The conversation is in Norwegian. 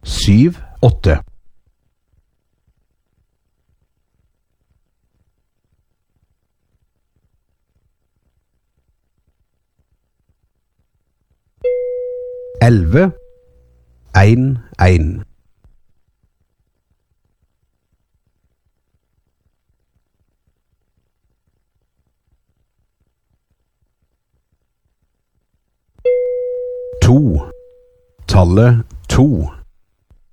7, 8. Elleve, 1, 1. To, tallet 2.